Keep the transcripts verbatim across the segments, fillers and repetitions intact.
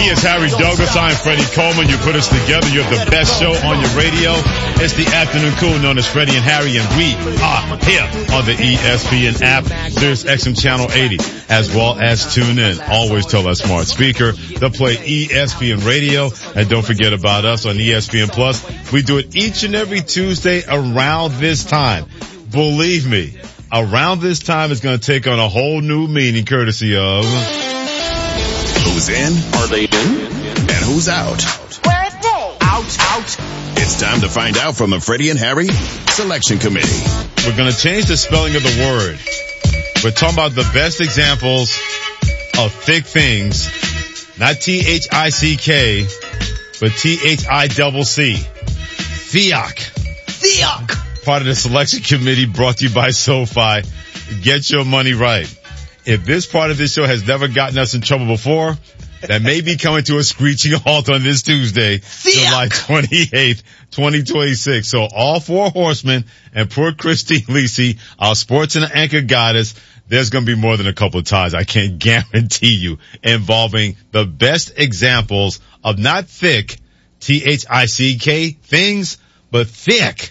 He is Harry Douglas. I'm Freddie Coleman. You put us together. You're the best show on your radio. It's the afternoon cool known as Freddie and Harry, and we are here on the E S P N app, Sirius X M Channel eighty, as well as tune in. Always tell that smart speaker to play E S P N Radio, and don't forget about us on E S P N Plus. We do it each and every Tuesday around this time. Believe me, around this time is going to take on a whole new meaning, courtesy of who's in? Are they in? And who's out? Where are they? Out, out. It's time to find out from the Freddie and Harry Selection Committee. We're going to change the spelling of the word. We're talking about the best examples of thick things, not T H I C K, but T H I C C. Thick. Thick. Part of the Selection Committee brought to you by SoFi. Get your money right. If this part of this show has never gotten us in trouble before, that may be coming to a screeching halt on this Tuesday, July twenty-eighth, twenty twenty-six. So all four horsemen and poor Christine Lisi, our sports and anchor goddess, there's going to be more than a couple of ties, I can guarantee you, involving the best examples of not thick, T H I C K things, but thick,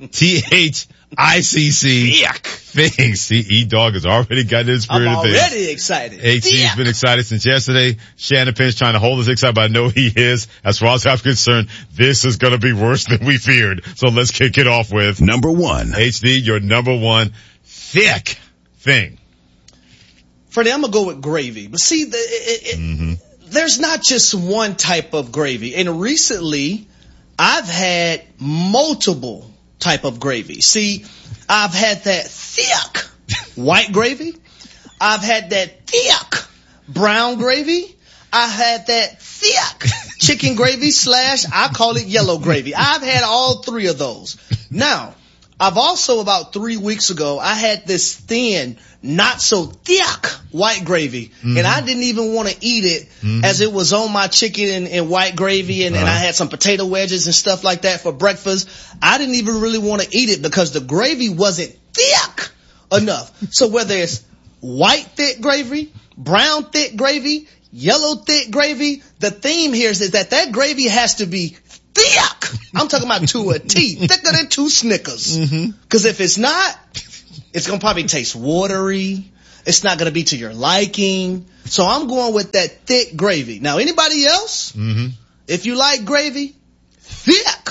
T H I C C things. See, E-Dog has already got his spirit I'm of things. already excited. H C's been excited since yesterday. Shannon Penn's trying to hold us excited, but I know he is. As far as I'm concerned, this is going to be worse than we feared. So let's kick it off with number one. H D, your number one thick thing. Freddie, I'm going to go with gravy. But see, the, it, it, mm-hmm. there's not just one type of gravy. And recently, I've had multiple type of gravy. See, I've had that thick white gravy. I've had that thick brown gravy. I had that thick chicken gravy slash, I call it yellow gravy. I've had all three of those. Now, I've also, about three weeks ago, I had this thin, not so thick white gravy, mm-hmm. and I didn't even want to eat it mm-hmm. as it was on my chicken and, and white gravy, and, uh-huh. and I had some potato wedges and stuff like that for breakfast. I didn't even really want to eat it because the gravy wasn't thick enough. So whether it's white thick gravy, brown thick gravy, yellow thick gravy, the theme here is, is that that gravy has to be thick. I'm talking about to a T, thicker than two Snickers. Mm-hmm. Cause if it's not, it's gonna probably taste watery. It's not gonna be to your liking. So I'm going with that thick gravy. Now anybody else, mm-hmm. if you like gravy, thick,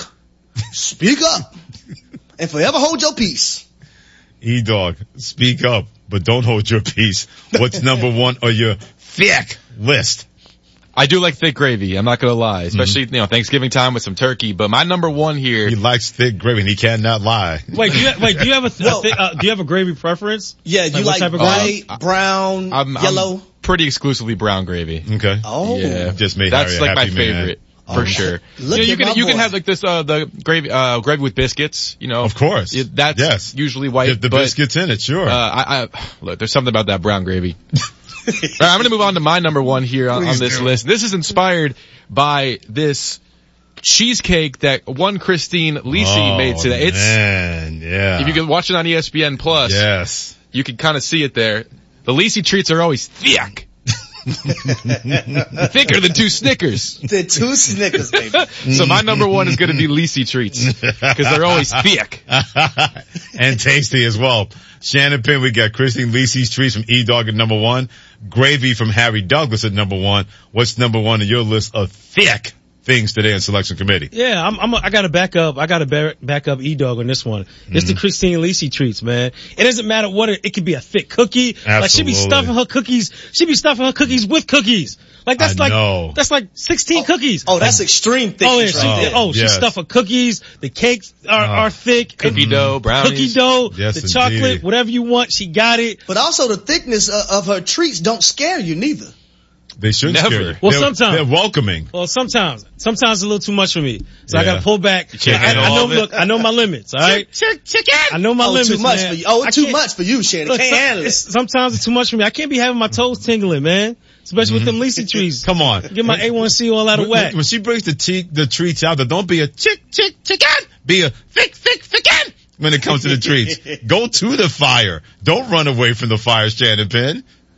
speak up and forever hold your peace. E-Dog, speak up, but don't hold your peace. What's number one on your thick list? I do like thick gravy. I'm not going to lie, especially, mm-hmm. you know, Thanksgiving time with some turkey. But my number one here. He likes thick gravy and he cannot lie. Wait, do you, wait, do you have a, th- a thick, uh, do you have a gravy preference? Yeah, you like, like white, uh, brown, I'm, yellow? I'm pretty exclusively brown gravy. Okay. Oh. Yeah. Just made That's Harry a like my happy favorite. Man. For oh, sure. Look you know, you at can, my you boy. can have like this, uh, the gravy, uh, gravy with biscuits, you know. Of course. It, that's yes. usually white. If the but, biscuits in it, sure. Uh, I, I, look, there's something about that brown gravy. All right, I'm going to move on to my number one here on, on this do. list. This is inspired by this cheesecake that one Christine Lisi oh, made today. It's, man, yeah. If you can watch it on E S P N Plus, yes. you can kind of see it there. The Lisi treats are always thick. Thicker than two Snickers. The two Snickers, baby. So my number one is going to be Lisi treats because they're always thick and tasty as well. Shannon Penn, we got Christine Lisi's treats from E-Dog at number one. Gravy from Harry Douglas at number one. What's number one on your list of thick things today in Selection Committee? Yeah, I'm, I'm a, I got to back up. I got to back up E-Dog on this one. Mm-hmm. It's the Christine Lisi treats, man. It doesn't matter what it, it could be a thick cookie. Absolutely. Like she be stuffing her cookies. She be stuffing her cookies with cookies. Like that's I like know. that's like sixteen oh, cookies. Oh, that's extreme thickness. Oh, yeah, she, right oh, oh, she yes. stuffed her cookies. The cakes are, uh, are thick. Cookie dough, brownies. Cookie dough, yes, the indeed. chocolate, whatever you want, she got it. But also the thickness of, of her treats don't scare you neither. They shouldn't Never. scare you. Well, they're, sometimes. They're welcoming. Well, sometimes. Sometimes it's a little too much for me. So Yeah. I gotta pull back. can't I, handle I know, all of it. look, I know my limits, alright? Chicken. I know my oh, limits, too much man. for you. Oh, I too can't- much for you, Shannon. Look, Can't some- handle it's- it. Sometimes it's too much for me. I can't be having my toes tingling, man. Especially with them Lisi trees. Come on. Get my A one C all out of When, whack. when she brings the te- the treats out, there don't be a chick, chick, chicken. Be a thick, thick, chicken when it comes to the treats. Go to the fire. Don't run away from the fire, Shannon Penn.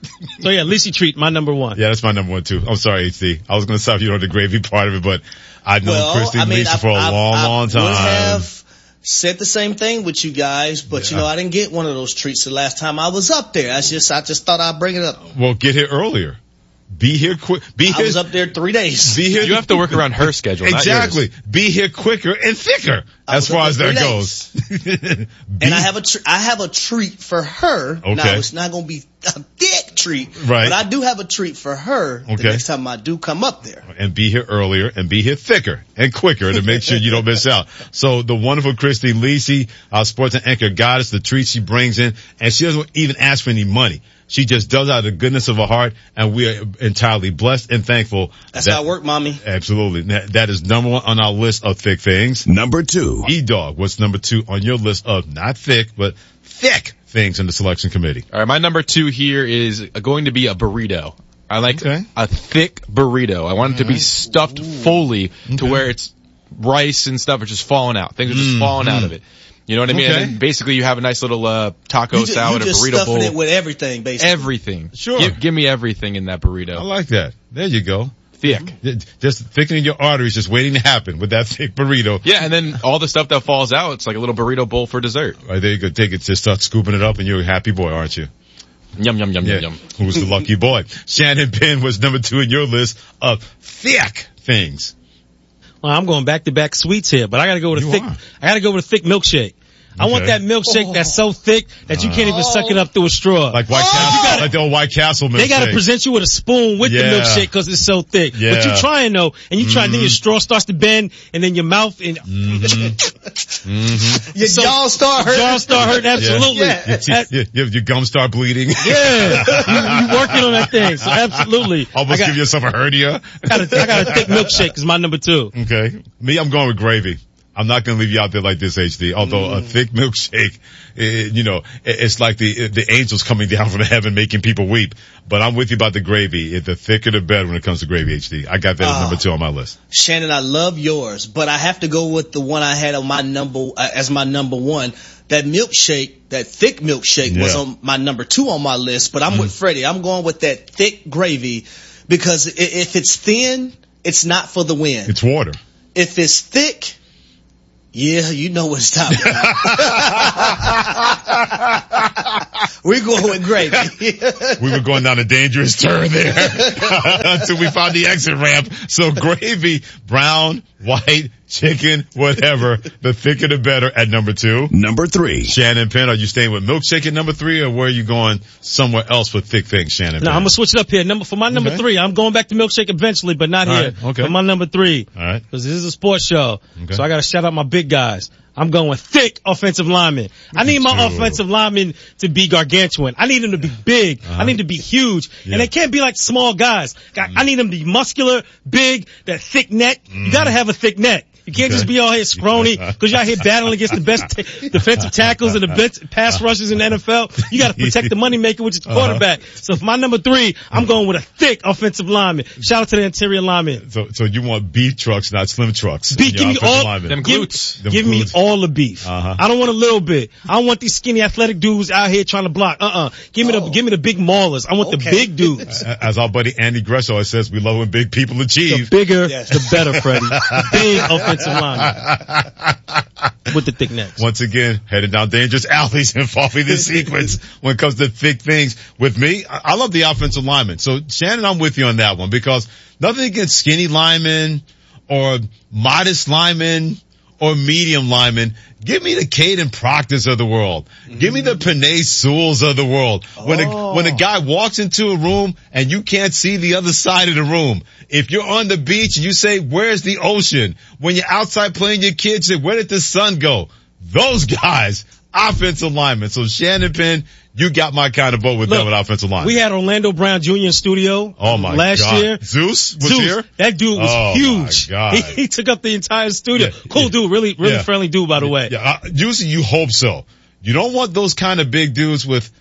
So yeah, Lisi Treat, my number one. Yeah, that's my number one too. I'm sorry, H D. I was going to stop you on the gravy part of it, but I've known Well, Christine I mean, Lisi I, for a I, long, I long time. would have said the same thing with you guys, but Yeah. you know, I didn't get one of those treats the last time I was up there. I just, I just thought I'd bring it up. Well, get here earlier. Be here quick. Be I here. was up there three days. Be here. You have to work around her schedule. not Exactly. yours. Be here quicker and thicker I as was far up as there that three goes. Be- And I have a, tr- I have a treat for her. Okay. Now it's not going to be a thick treat, Right. but I do have a treat for her Okay. the next time I do come up there. and be here earlier and be here thicker and quicker to make sure you don't miss out. So the wonderful Christine Lisi, our sports and anchor goddess, the treat she brings in, and she doesn't even ask for any money. She just does out of the goodness of her heart, and we are entirely blessed and thankful. That's that, how I work, mommy. Absolutely. That, that is number one on our list of thick things. Number two. E-Dog, what's number two on your list of not thick, but thick things in the selection committee? All right, my number two here is going to be a burrito. I like Okay. a thick burrito. I want it to be stuffed fully to where it's rice and stuff are just falling out. Things are just falling out of it. You know what I mean? Okay. And then basically you have a nice little uh taco You, ju- salad you or just burrito stuffing bowl. it with everything, basically. Everything. Sure. Give, give me everything in that burrito. I like that. There you go. Thick. Just thickening your arteries, just waiting to happen with that thick burrito. Yeah, and then all the stuff that falls out, it's like a little burrito bowl for dessert. Right, there you go. Take it, just start scooping it up, and you're a happy boy, aren't you? Yum, yum, yum, Yeah. yum, yum. Who's the lucky boy? Shannon Penn was number two in your list of thick things. Well, I'm going back to back sweets here, but I gotta go with a You thick, are. I gotta go with a thick milkshake. I want Okay. that milkshake that's so thick that you can't even suck it up through a straw. Like White Oh! Castle, You gotta- like the old White Castle milkshake. They gotta present you with a spoon with Yeah. the milkshake because it's so thick. But Yeah. you trying though, and you try, then your straw starts to bend, and then your mouth and Your So- jaw start hurting. jaw start hurting. Absolutely. Yeah. Your, teeth, your, your, your gums start bleeding. Yeah, you, you working on that thing. So absolutely, I Almost got, give yourself a hernia. I got a, I got a thick milkshake is my number two. Okay. Me, I'm going with gravy. I'm not going to leave you out there like this, H D. Although a thick milkshake, eh, you know, it- it's like the the angels coming down from heaven making people weep. But I'm with you about the gravy. The thicker the better when it comes to gravy, H D. I got that as Ah. number two on my list. Shannon, I love yours, but I have to go with the one I had on my number uh, as my number one. That milkshake, that thick milkshake, was Yeah. on my number two on my list. But I'm with Freddie. I'm going with that thick gravy because i- if it's thin, it's not for the win. It's water. If it's thick, yeah, you know what it's time. We're going with gravy. We were going down a dangerous turn there until we found the exit ramp. So gravy, brown, white, chicken, whatever. The thicker the better at number two. Number three. Shannon Penn, are you staying with milkshake at number three, or where are you going somewhere else with thick things, Shannon Now Penn? I'm gonna switch it up here. Number for my number Okay. three, I'm going back to milkshake eventually, but not All here. right, okay. For my number three, All right. because this is a sports show, Okay. so I got to shout out my big guys. I'm going thick offensive linemen. I need my True. offensive linemen to be gargantuan. I need them to be big. I need them to be huge, Yeah. and they can't be like small guys. I I need them to be muscular, big, that thick neck. You got to have a thick neck. You can't Okay. just be all here scrawny because you're out here battling against the best t- defensive tackles and the best pass rushers in the N F L. You got to protect the moneymaker, which is the quarterback. So for my number three, I'm going with a thick offensive lineman. Shout out to the interior lineman. So, so you want beef trucks, not slim trucks. Beef, in your give me offensive all, lineman. Them give, glutes. Them give me glutes. all the beef. Uh-huh. I don't want a little bit. I don't want these skinny athletic dudes out here trying to block. Uh-uh. Give me the, give me the big maulers. I want the Okay. big dudes. As our buddy Andy Gresso always says, we love when big people The achieve. bigger, Yes. the better, Freddie. Big offensive lineman with the thick necks. Once again, heading down dangerous alleys and following this sequence when it comes to thick things. With me, I, I love the offensive lineman. So Shannon, I'm with you on that one because nothing against skinny linemen or modest linemen or medium linemen. Give me the Caden Proctors of the world. Give me the Penei Sewells of the world. When a, when a guy walks into a room and you can't see the other side of the room. If you're on the beach and you say, where's the ocean? When you're outside playing your kids, you say, where did the sun go? Those guys, offensive linemen. So Shannon Penn, you got my kind of vote with Look, them with offensive linemen. We had Orlando Brown Junior in studio Oh my last God. year. Zeus was Zeus, here? that dude was Oh, huge. my God. He, he took up the entire studio. Yeah, cool yeah. dude, really, really Yeah. friendly dude, by the way. Yeah, uh, usually you hope so. You don't want those kind of big dudes with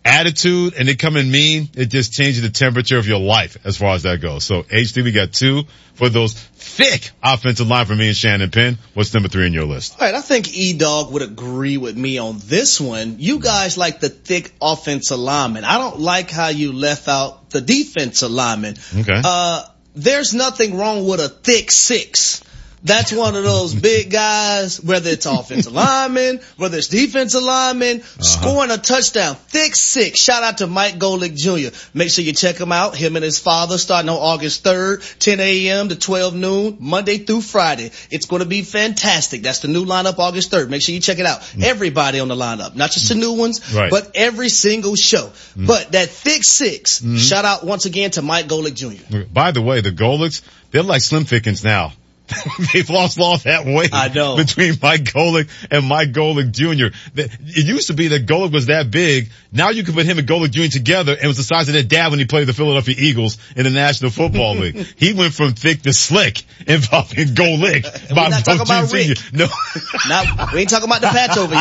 attitude and they come in mean, it just changes the temperature of your life as far as that goes. So H D, we got two for those thick offensive line for me and Shannon Penn. What's number three on your list? All right, I think E-Dog would agree with me on this one. You guys like the thick offensive lineman. I don't like how you left out the defensive lineman. Okay. Uh, there's nothing wrong with a thick six. That's one of those big guys, whether it's offensive lineman, whether it's defensive lineman, uh-huh. scoring a touchdown. Thick six. Shout out to Mike Golick Junior Make sure you check him out. Him and his father starting on August third, ten a.m. to twelve noon, Monday through Friday. It's going to be fantastic. That's the new lineup August third. Make sure you check it out. Mm. Everybody on the lineup, not just the new ones, right. but every single show. Mm. But that thick six, mm. shout out once again to Mike Golick Junior By the way, the Golicks, they're like Slim Pickens now. They've lost all that weight I know. between Mike Golick and Mike Golick Junior It used to be that Golick was that big. Now you can put him and Golick Junior together, and it was the size of their dad when he played the Philadelphia Eagles in the National Football League. He went from thick to slick involving Golick. We're not talking about Rick. No. Not, we ain't talking about the patch over,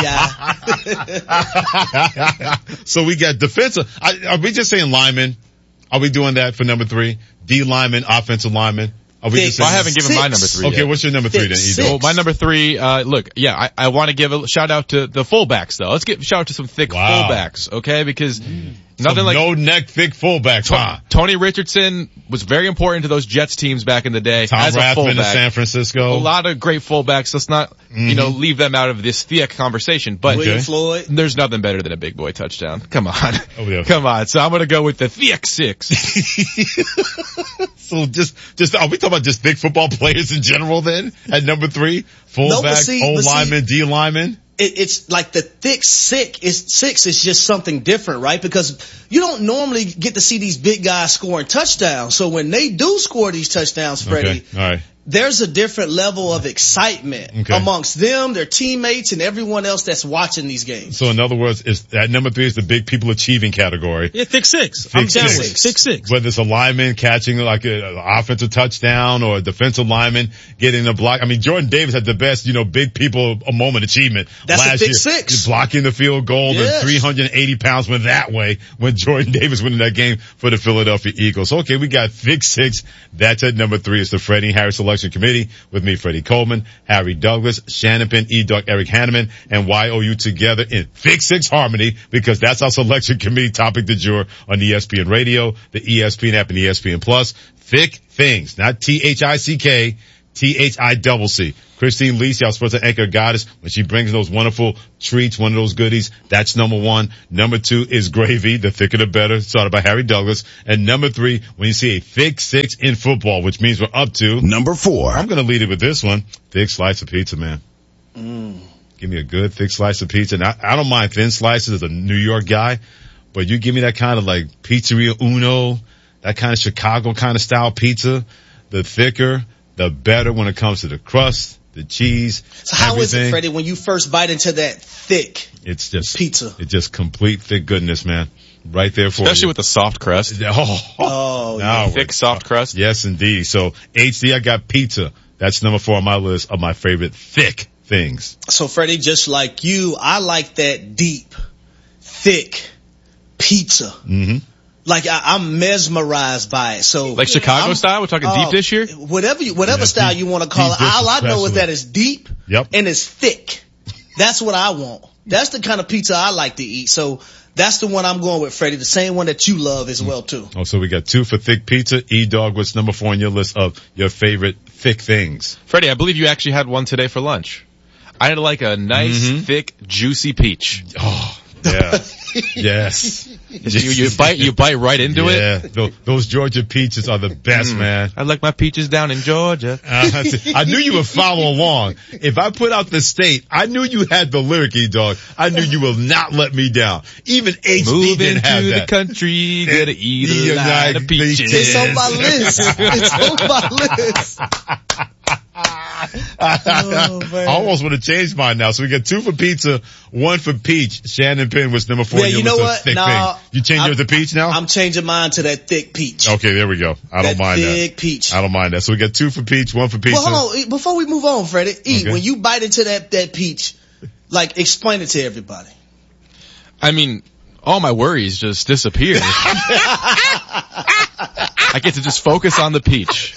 y'all. So we got defensive. Are we just saying linemen? Are we doing that for number three? D lineman, offensive lineman. Are we just I haven't given six. my number three Okay, yet. What's your number three then, Edo? Well, my number three, uh, look, yeah, I, I want to give a shout out to the fullbacks though. Let's give a shout out to some thick wow. fullbacks, okay? Because mm. nothing some like no neck thick fullbacks. To- huh? Tony Richardson was very important to those Jets teams back in the day. Tom as a Rathman fullback. in San Francisco. A lot of great fullbacks. Let's not, mm-hmm. you know, leave them out of this thick conversation. But William Floyd. There's nothing better than a big boy touchdown. Come on. Oh, yeah. Come on. So I'm going to go with the thick six. So just, just, are we talking about just big football players in general then? At number three? Fullback, no, see, O see, lineman, D lineman? It, it's like the thick six is six is just something different, right? Because you don't normally get to see these big guys scoring touchdowns. So when they do score these touchdowns, Freddie, Okay. All right. there's a different level of excitement Okay. amongst them, their teammates, and everyone else that's watching these games. So in other words, it's, that number three is the big people achieving category. Yeah, thick six. Thick I'm down six. with it. Thick six. Whether it's a lineman catching like an offensive touchdown or a defensive lineman getting a block. I mean, Jordan Davis had the best, you know, big people a moment achievement That's last a thick year. six. Blocking the field goal Yes. and three hundred eighty pounds went that way when Jordan Davis winning that game for the Philadelphia Eagles. Okay, we got thick six. That's at number three. It's the Freddie and Harry Selection Committee with me, Freddie Coleman, Harry Douglas, Shannon Penn, E-Dog, Eric Hanneman, and Y O U together in thick six harmony because that's our selection committee topic du jour on E S P N Radio, the E S P N app, and E S P N Plus. Thick things, not T H I C K, T H I C C. Christine Lisi, our sports anchor goddess, when she brings those wonderful treats, one of those goodies, that's number one. Number two is gravy, the thicker the better, started by Harry Douglas. And number three, when you see a thick six in football, which means we're up to Number four. I'm going to lead it with this one. Thick slice of pizza, man. Mm. Give me a good thick slice of pizza. And I, I don't mind thin slices as a New York guy, but you give me that kind of like Pizzeria Uno, that kind of Chicago kind of style pizza. The thicker, the better when it comes to the crust, the cheese, So how is everything. it, Freddie, when you first bite into that thick It's just pizza? It's just complete thick goodness, man. Right there for Especially you. with the soft crust. Oh, Oh, now Thick, soft crust. Yes, indeed. So H D, I got pizza. That's number four on my list of my favorite thick things. So Freddie, just like you, I like that deep, thick pizza. Mm-hmm. Like I, I'm mesmerized by it. So Like Chicago I'm- style? We're talking uh, deep dish here? Whatever you, whatever Yeah, style deep- you want to call deep it. All I dish know is especially. that it's deep Yep. and it's thick. That's what I want. That's the kind of pizza I like to eat. So that's the one I'm going with, Freddie. The same one that you love as well too. Oh, so we got two for thick pizza. E-Dog, what's number four on your list of your favorite thick things? Freddie, I believe you actually had one today for lunch. I had like a nice, Mhm. thick, juicy peach. Oh, yeah. Yes. You, you bite, you bite right into it. Yeah. Those, those Georgia peaches are the best, Mm. man. I like my peaches down in Georgia. Uh, I knew you would follow along. If I put out the state, I knew you had the lyric, E-Dog. I knew you will not let me down. Even H D Moving didn't have to the that. country, gonna eat Eat a a lot lot of of peaches. peaches. It's on my list. It's on my list. Oh, man. I almost would have changed mine now. So we got two for pizza, one for peach. Shannon Penn was number four. Yeah, on your you know list of what? Thick Nah, things. You change I'm- yours to peach now? I'm changing mine to that thick peach. Okay, there we go. I don't that mind thick that. peach. I don't mind that. So we got two for peach, one for pizza. Well, hold on. Before we move on, Freddie, E, Okay. when you bite into that, that peach, like, explain it to everybody. I mean, all my worries just disappear. I get to just focus on the peach.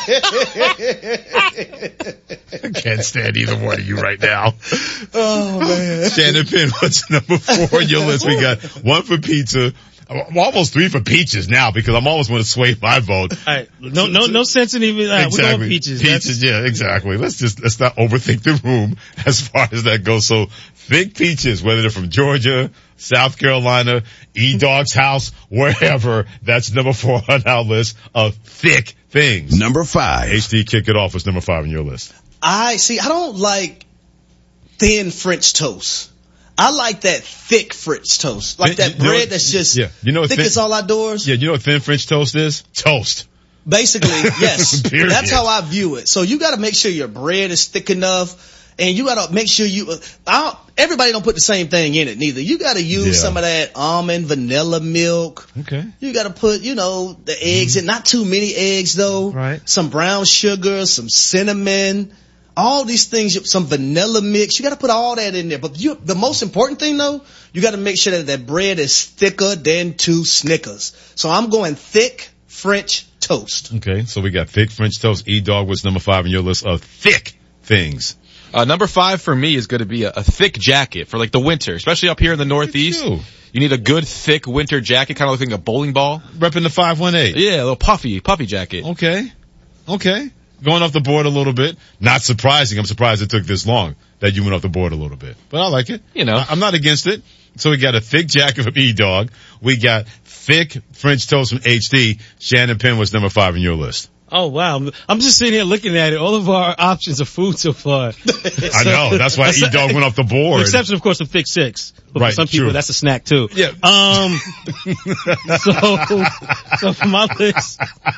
I can't stand either one of you right now. Oh man. Shannon Penn, what's number four on your list? We got one for pizza. I'm almost three for peaches now because I'm always going to sway my vote. All right. No, no, no sense in even, all right, Exactly. we're going peaches. Peaches, That's- yeah, exactly. Let's just, let's not overthink the room as far as that goes. So thick peaches, whether they're from Georgia, South Carolina, E-Dog's house, wherever, that's number four on our list of thick things. Number five. H D, kick it off. What's number five on your list? I see. I don't like thin French toast. I like that thick French toast, like Thin- that you know bread what- that's just yeah, you know what thick thin- as all outdoors. Yeah, you know what thin French toast is? Toast. Basically, yes. Period. That's how I view it. So you got to make sure your bread is thick enough, and you got to make sure you. I don't, everybody don't put the same thing in it neither. You got to use Yeah. some of that almond vanilla milk. Okay. You got to put, you know, the eggs in. Not too many eggs though. Right. Some brown sugar, some cinnamon. All these things, some vanilla mix, you gotta put all that in there. But you, the most important thing though, you gotta make sure that that bread is thicker than two Snickers. So I'm going thick French toast. Okay, so we got thick French toast. E-Dog was number five on your list of thick things. Uh, number five for me is going to be a, a thick jacket for like the winter, especially up here in the Northeast. you. You need a good thick winter jacket, kind of looking like a bowling ball. Repping the five one eight. Yeah, a little puffy, puffy jacket. Okay. Okay. Going off the board a little bit. Not surprising. I'm surprised it took this long that you went off the board a little bit. But I like it. You know. I- I'm not against it. So we got a thick jacket from E-Dog. We got thick French toast from H D. Shannon Penn was number five on your list. Oh wow. I'm just sitting here looking at it. All of our options of food so far. I know. That's why E-Dog went off the With board. the exception, of course, of thick six. But Right, for some people, true. that's a snack too. Yeah. Um, so, so for my list,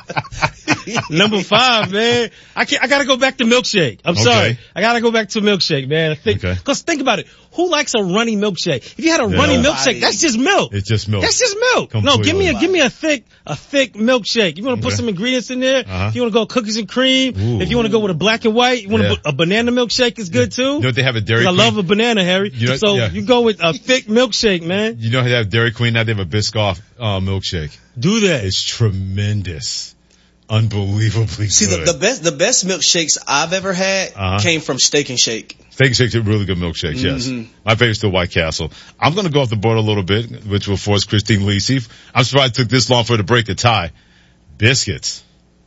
number five, man, I can't, I gotta go back to milkshake. I'm Okay. sorry. I gotta go back to milkshake, man. I think, Okay. cause think about it. Who likes a runny milkshake? If you had a Yeah. runny Nobody. milkshake, that's just milk. It's just milk. That's just milk. No, give me a, Completely. give me a thick, a thick milkshake. You want to put Okay. some ingredients in there? Uh-huh. If you want to go cookies and cream, Ooh. if you want to go with a black and white, you want to Yeah. put a banana milkshake is good too. You know what they have a Dairy 'Cause I Queen? love a banana, Harry. You know- so yeah. you go with a thick milkshake, man. You know how they have Dairy Queen now? They have a Biscoff uh, milkshake. Do that. It's tremendous. Unbelievably See, the, good. the best, the best milkshakes I've ever had Uh-huh. came from Steak and Shake. Steak and Shake's are really good milkshakes, yes. Mhm. My favorite's still White Castle. I'm going to go off the board a little bit, which will force Christine Lisi. I'm surprised it took this long for her to break the tie. Biscuits.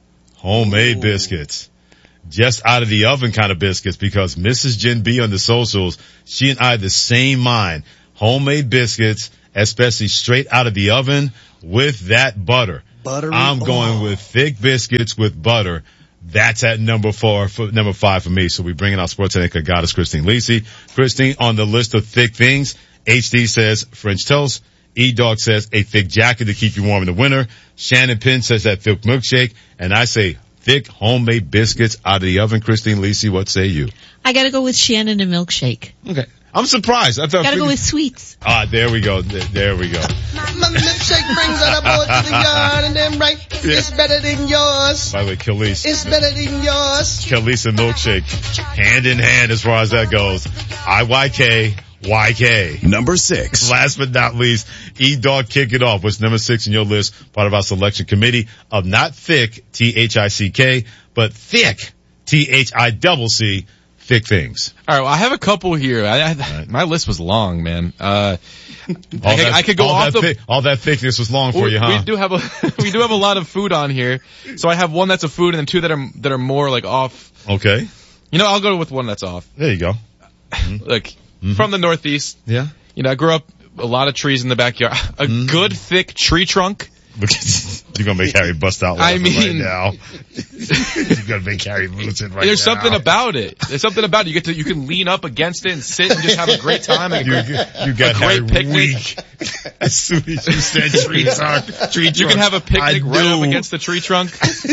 Homemade Ooh. biscuits. Just out of the oven kind of biscuits because Missus Jen B on the socials, she and I have the same mind. Homemade biscuits, especially straight out of the oven with that butter. Buttery. I'm going oh. with thick biscuits with butter. That's at number four, for, number five for me. So we bring in our sports anchor goddess, Christine Lisi. Christine, on the list of thick things, H D says French toast. E-Dog says a thick jacket to keep you warm in the winter. Shannon Penn says that thick milkshake. And I say thick homemade biscuits out of the oven. Christine Lisi, what say you? I gotta go with Shannon and milkshake. Okay. I'm surprised. I thought Gotta go with sweets. Ah, there we go. There, there we go. My milkshake brings all the boys to the yard and then right, it's better than yours. By the way, Khalees. It's better than yours. Khalees and milkshake. Hand in hand as far as that goes. I Y K, Y K. Number six. Last but not least, E-Dog, kick it off. What's number six in your list? Part of our selection committee of not thick, T H I C K, but thick, T H I double C, thick things. All right, well, I have a couple here. I, I, Right. My list was long, man. Uh, All I, could, that, I could go all off that the. thick- all that thickness was long for we, you, huh? we do have a we do have a lot of food on here. So I have one that's a food and then two that are that are more like off. Okay. You know, I'll go with one that's off. There you go. Like from the Northeast. Yeah. You know, I grew up a lot of trees in the backyard. A good thick tree trunk. You're gonna make Harry bust out I laughing mean- right now. You're gonna make Harry lose it right There's now. something about it. There's something about it. You get to you can lean up against it and sit and just have a great time. And a You, great, you got a Harry great picnic. weak. As soon as you said tree trunk, tree trunk. You can have a picnic I right up knew. against the tree trunk.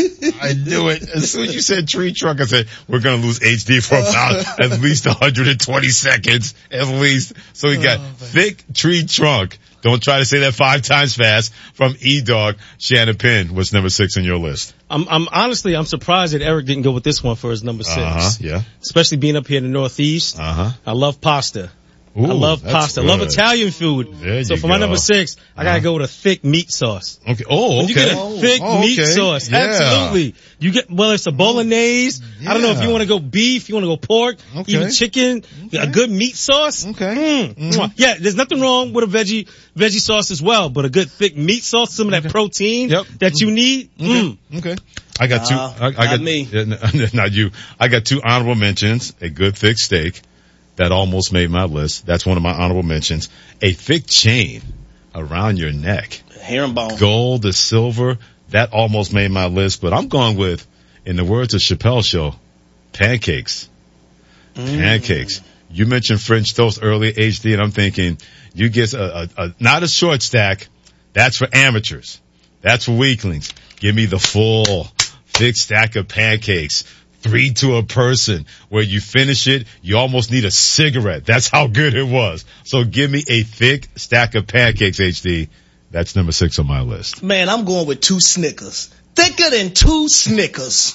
I knew it. As soon as you said tree trunk, I said, we're going to lose H D for about at least one hundred twenty seconds, at least. So we got thick tree trunk. Don't try to say that five times fast. From E-Dog, Shannon Penn was number six on your list. I'm, I'm honestly, I'm surprised that Eric didn't go with this one for his number six. Uh-huh, yeah. Especially being up here in the Northeast. Uh-huh. I love pasta. Ooh, I love that's pasta. I good. love Italian food. There So you for my go. number six, I gotta Uh-huh. go with a thick meat sauce. Okay. Oh, okay. You get a thick Oh, meat okay. sauce. Yeah. Absolutely. You get, well, it's a bolognese. I don't know if Yeah. you want to go beef, you want to go pork, Okay. even chicken, a good meat sauce. Okay. Mm. Mhm. Yeah, there's nothing wrong with a veggie, veggie sauce as well, but a good thick meat sauce, some of that protein Yep. that you need. Mm. Okay. I got two. Nah, I, I not got me. Not you. I got two honorable mentions. A good thick steak that almost made my list. That's one of my honorable mentions. A thick chain around your neck, Herringbone. gold to silver. That almost made my list. But I'm going with, in the words of Chappelle Show, pancakes. Mm. Pancakes. You mentioned French toast earlier, H D, and I'm thinking you get a, a, a not a short stack. That's for amateurs. That's for weaklings. Give me the full thick stack of pancakes. Three to a person where you finish it, you almost need a cigarette. That's how good it was. So give me a thick stack of pancakes, H D. That's number six on my list. Man, I'm going with two Snickers. Thicker than two Snickers.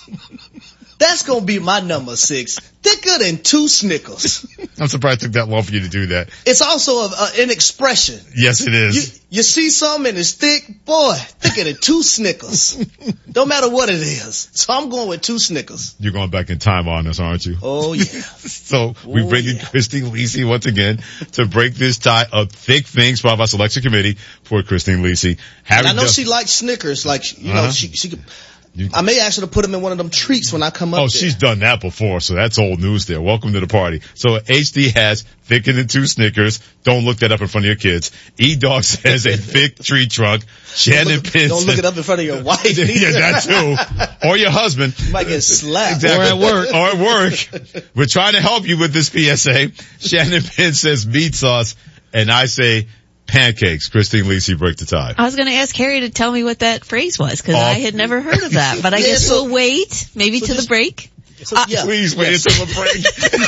That's gonna be my number six. Thicker than two Snickers. I'm surprised it took that long for you to do that. It's also a, a, an expression. Yes, it You, is. you see something and it's thick, boy, thicker than two Snickers. Don't matter what it is. So I'm going with two Snickers. You're going back in time on this, aren't you? Oh yeah. So we Oh, bring in yeah. Christine Lisi once again to break this tie of thick things by our selection committee for Christine Lisi. Harry And I know Duff- she likes Snickers. Like, you Uh-huh. know, she, she could, You- I may ask her to put them in one of them treats when I come up Oh, there. she's done that before, so that's old news there. Welcome to the party. So H D has thicker than two Snickers. Don't look that up in front of your kids. E-Dog says a thick tree trunk. Shannon Look- Pence. Don't look it up in front of your wife. Yeah, that too. Or your husband. You might get slapped. Exactly. Or at work. Or at work. We're trying to help you with this P S A. Shannon Pence says meat sauce, and I say pancakes. Christine Lisi, break the tie. I was going to ask Harry to tell me what that phrase was because Oh. I had never heard of that. But I Yeah, guess so- we'll wait, maybe so to just- the break. So, Uh, yeah. Please wait Yes. until the break.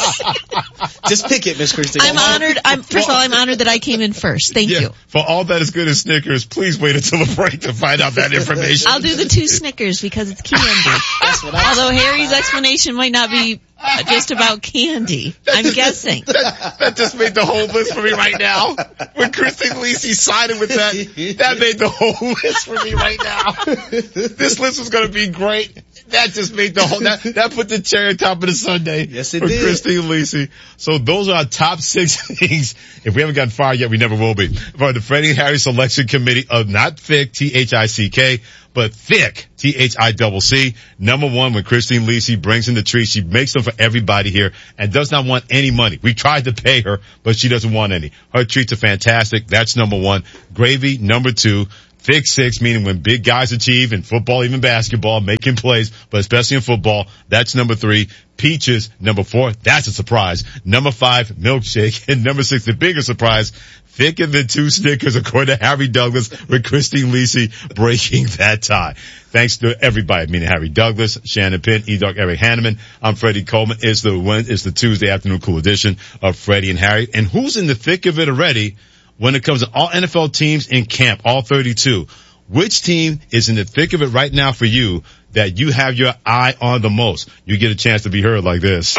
Yes. Just pick it, Miss Christine. I'm honored. I'm first of all, I'm honored that I came in first. Thank Yeah, you. for all that is good as Snickers, please wait until the break to find out that information. I'll do the two Snickers because it's candy. That's what I Although Harry's explanation might not be uh, just about candy. I'm guessing. That, that just made the whole list for me right now. When Christine Lisi sided with that, that made the whole list for me right now. This list was going to be great. That just made the whole, that, that put the cherry on top of the sundae. Yes, it for did. Christine Lisi. So those are our top six things. If we haven't gotten fired yet, we never will be. For the Freddie and Harry selection committee of not thick, T H I C K, but thick, T H I C C. Number one, when Christine Lisi brings in the treats, she makes them for everybody here and does not want any money. We tried to pay her, but she doesn't want any. Her treats are fantastic. That's number one. Gravy, number two. Thick six, meaning when big guys achieve in football, even basketball, making plays, but especially in football, that's number three. Peaches, number four, that's a surprise. Number five, milkshake. And number six, the bigger surprise, thicker than two Snickers, according to Harry Douglas, with Christine Lisi breaking that tie. Thanks to everybody, meaning Harry Douglas, Shannon Penn, E-Dog, Eric Hanneman. I'm Freddie Coleman. It's the it's the Tuesday afternoon cool edition of Freddie and Harry. And who's in the thick of it already when it comes to all N F L teams in camp, all thirty-two? Which team is in the thick of it right now for you that you have your eye on the most? You get a chance to be heard like this.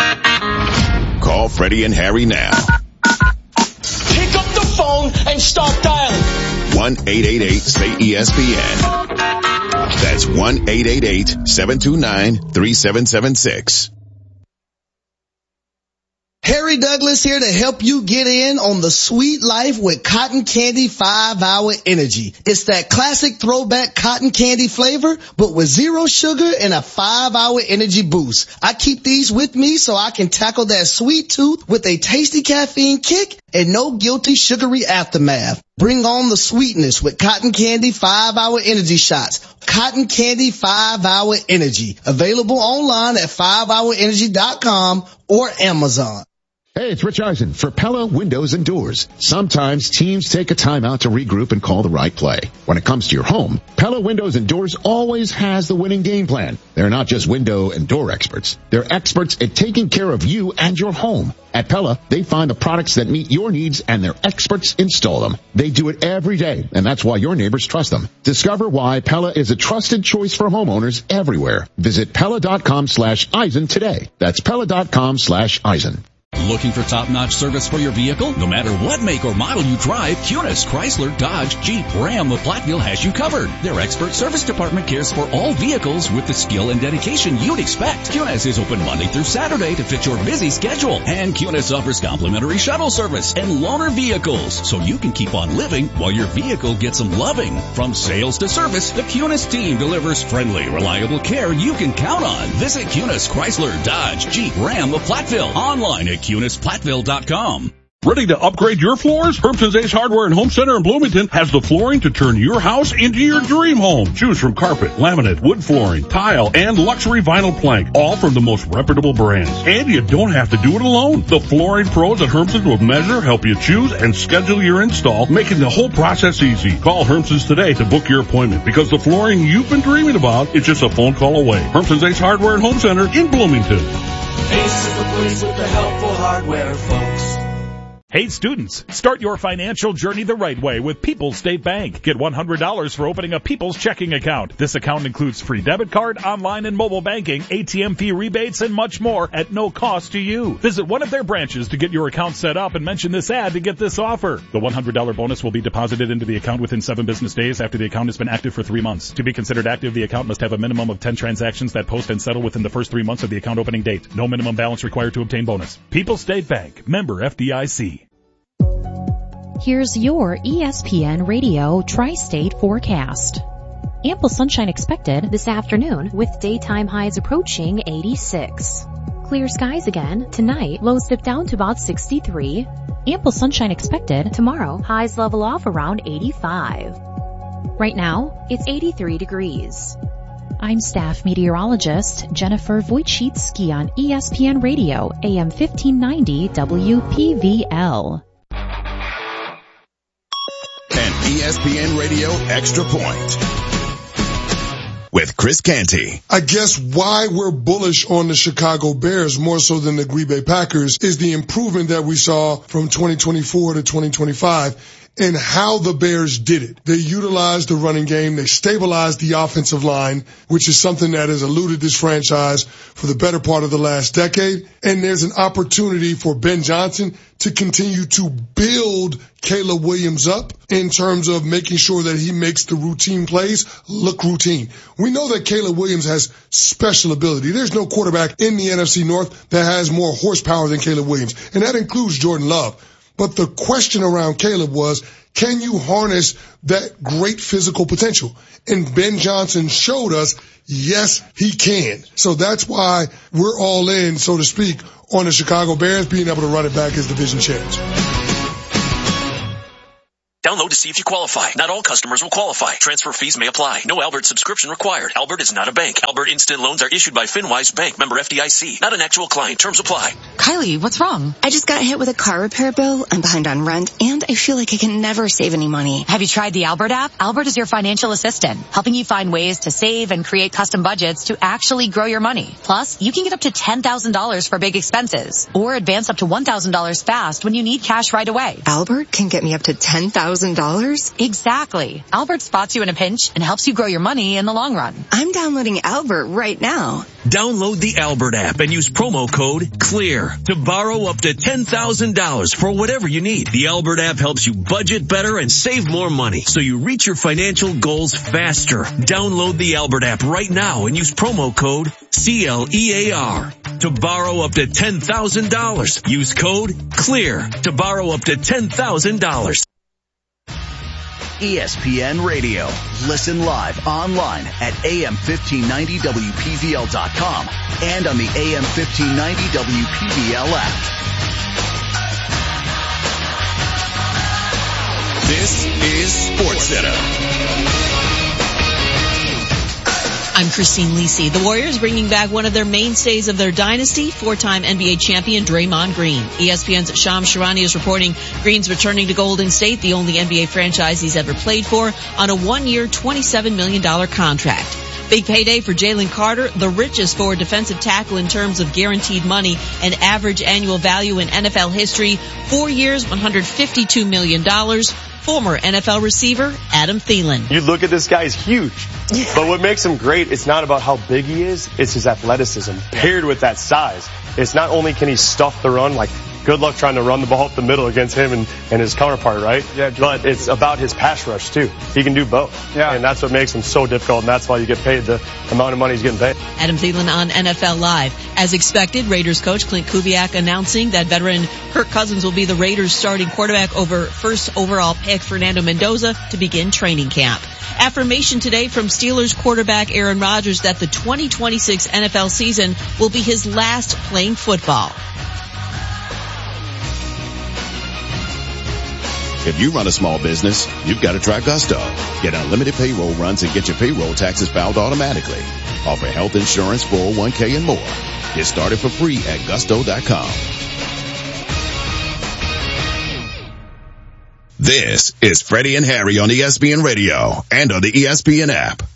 Call Freddie and Harry now. Pick up the phone and start dialing. one eight eight eight say E S P N. That's one eight eight eight seven two nine three seven seven six. Harry Douglas here to help you get in on the sweet life with Cotton Candy five hour Energy. It's that classic throwback cotton candy flavor, but with zero sugar and a five hour energy boost. I keep these with me so I can tackle that sweet tooth with a tasty caffeine kick and no guilty sugary aftermath. Bring on the sweetness with Cotton Candy five hour Energy shots. Cotton Candy five hour Energy. Available online at five hour energy dot com or Amazon. Hey, it's Rich Eisen for Pella Windows and Doors. Sometimes teams take a time out to regroup and call the right play. When it comes to your home, Pella Windows and Doors always has the winning game plan. They're not just window and door experts. They're experts at taking care of you and your home. At Pella, they find the products that meet your needs and their experts install them. They do it every day, and that's why your neighbors trust them. Discover why Pella is a trusted choice for homeowners everywhere. Visit Pella dot com slash Eisen today. That's Pella dot com slash Eisen. Looking for top-notch service for your vehicle? No matter what make or model you drive, Kunis, Chrysler, Dodge, Jeep, Ram of Platteville has you covered. Their expert service department cares for all vehicles with the skill and dedication you'd expect. Kunis is open Monday through Saturday to fit your busy schedule. And Kunis offers complimentary shuttle service and loaner vehicles, so you can keep on living while your vehicle gets some loving. From sales to service, the Kunis team delivers friendly, reliable care you can count on. Visit Kunis, Chrysler, Dodge, Jeep, Ram of Platteville. Online at Kunis Platteville dot com. Ready to upgrade your floors? Hermson's Ace Hardware and Home Center in Bloomington has the flooring to turn your house into your dream home. Choose from carpet, laminate, wood flooring, tile, and luxury vinyl plank, all from the most reputable brands. And you don't have to do it alone. The flooring pros at Hermson's will measure, help you choose, and schedule your install, making the whole process easy. Call Hermson's today to book your appointment, because the flooring you've been dreaming about is just a phone call away. Hermson's Ace Hardware and Home Center in Bloomington. Ace is the place with the helpful hardware, folks. Hey students, start your financial journey the right way with People's State Bank. Get one hundred dollars for opening a People's checking account. This account includes free debit card, online and mobile banking, A T M fee rebates, and much more at no cost to you. Visit one of their branches to get your account set up and mention this ad to get this offer. The one hundred dollars bonus will be deposited into the account within seven business days after the account has been active for three months. To be considered active, the account must have a minimum of ten transactions that post and settle within the first three months of the account opening date. No minimum balance required to obtain bonus. People's State Bank, member F D I C. Here's your E S P N Radio Tri-State forecast. Ample sunshine expected this afternoon with daytime highs approaching eighty-six. Clear skies again tonight, lows dip down to about sixty-three. Ample sunshine expected tomorrow, highs level off around eighty-five. Right now, it's eighty-three degrees. I'm staff meteorologist Jennifer Wojcicki on E S P N Radio, A M fifteen ninety W P V L. An E S P N Radio Extra Point with Chris Canty. I guess why we're bullish on the Chicago Bears more so than the Green Bay Packers is the improvement that we saw from twenty twenty-four to twenty twenty-five and how the Bears did it. They utilized the running game. They stabilized the offensive line, which is something that has eluded this franchise for the better part of the last decade. And there's an opportunity for Ben Johnson to continue to build Caleb Williams up in terms of making sure that he makes the routine plays look routine. We know that Caleb Williams has special ability. There's no quarterback in the N F C North that has more horsepower than Caleb Williams, and that includes Jordan Love. But the question around Caleb was, can you harness that great physical potential? And Ben Johnson showed us, yes, he can. So that's why we're all in, so to speak, on the Chicago Bears being able to run it back as division champs. Download to see if you qualify. Not all customers will qualify. Transfer fees may apply. No Albert subscription required. Albert is not a bank. Albert Instant Loans are issued by FinWise Bank, member F D I C. Not an actual client. Terms apply. Kylie, what's wrong? I just got hit with a car repair bill. I'm behind on rent, and I feel like I can never save any money. Have you tried the Albert app? Albert is your financial assistant, helping you find ways to save and create custom budgets to actually grow your money. Plus, you can get up to ten thousand dollars for big expenses, or advance up to one thousand dollars fast when you need cash right away. Albert can get me up to ten thousand dollars? Exactly. Albert spots you in a pinch and helps you grow your money in the long run. I'm downloading Albert right now. Download the Albert app and use promo code CLEAR to borrow up to ten thousand dollars for whatever you need. The Albert app helps you budget better and save more money so you reach your financial goals faster. Download the Albert app right now and use promo code C L E A R to borrow up to ten thousand dollars. Use code CLEAR to borrow up to ten thousand dollars. E S P N Radio. Listen live online at A M fifteen ninety W P V L dot com and on the A M fifteen ninety W P V L app. This is SportsCenter. I'm Christine Lisi. The Warriors bringing back one of their mainstays of their dynasty, four-time N B A champion Draymond Green. E S P N's Shams Charania is reporting Green's returning to Golden State, the only N B A franchise he's ever played for, on a one-year, twenty-seven million dollars contract. Big payday for Jalen Carter, the richest forward defensive tackle in terms of guaranteed money and average annual value in N F L history. Four years, one hundred fifty-two million dollars. Former N F L receiver Adam Thielen. You look at this guy, he's huge. But what makes him great, it's not about how big he is, it's his athleticism paired with that size. It's not only can he stuff the run, like good luck trying to run the ball up the middle against him and, and his counterpart, right? Yeah. But it's about his pass rush too. He can do both. Yeah. And that's what makes him so difficult, and that's why you get paid the amount of money he's getting paid. Adam Thielen on N F L Live. As expected, Raiders coach Clint Kubiak announcing that veteran Kirk Cousins will be the Raiders starting quarterback over first overall pick Fernando Mendoza to begin training camp. Affirmation today from Steelers quarterback Aaron Rodgers that the twenty twenty-six N F L season will be his last playing football. If you run a small business, you've got to try Gusto. Get unlimited payroll runs and get your payroll taxes filed automatically. Offer health insurance, four oh one k, and more. Get started for free at gusto dot com. This is Freddie and Harry on E S P N Radio and on the E S P N app.